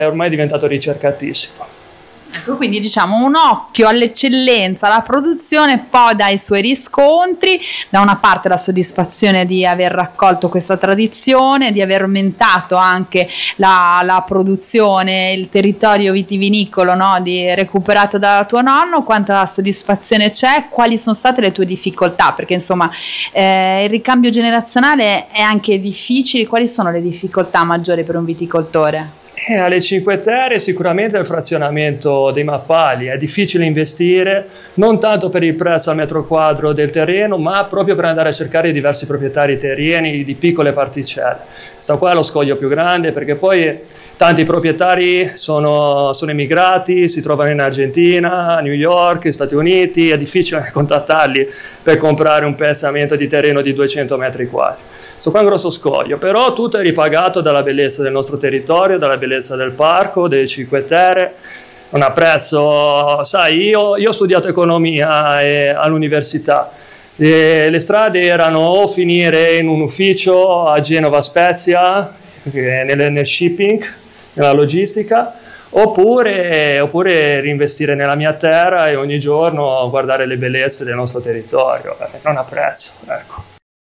è ormai diventato ricercatissimo. Ecco, quindi diciamo un occhio all'eccellenza, alla produzione, poi dai suoi riscontri, da una parte la soddisfazione di aver raccolto questa tradizione, di aver aumentato anche la produzione, il territorio vitivinicolo, no, recuperato da tuo nonno, quanta soddisfazione c'è, quali sono state le tue difficoltà, perché insomma il ricambio generazionale è anche difficile, quali sono le difficoltà maggiori per un viticoltore? Alle Cinque Terre sicuramente il frazionamento dei mappali, è difficile investire, non tanto per il prezzo al metro quadro del terreno, ma proprio per andare a cercare diversi proprietari terreni di piccole particelle. Questo qua è lo scoglio più grande, perché poi tanti proprietari sono emigrati, si trovano in Argentina, New York, Stati Uniti, è difficile contattarli per comprare un pezzamento di terreno di 200 metri quadri. Questo qua è un grosso scoglio, però tutto è ripagato dalla bellezza del nostro territorio, dalla bellezza del parco, delle Cinque Terre. Non apprezzo, sai, io ho studiato economia all'università. Le strade erano o finire in un ufficio a Genova Spezia, nel shipping, nella logistica, oppure reinvestire nella mia terra e ogni giorno guardare le bellezze del nostro territorio. Non apprezzo, ecco.